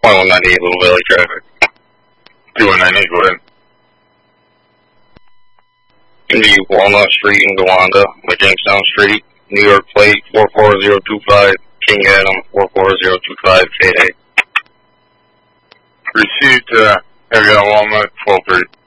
2198, Little Valley traffic. 2198, go ahead. The Walnut Street in Gowanda, Jamestown Street, New York plate 44025, King Adam 44025, K8. Received, heavy on Walnut, 1230.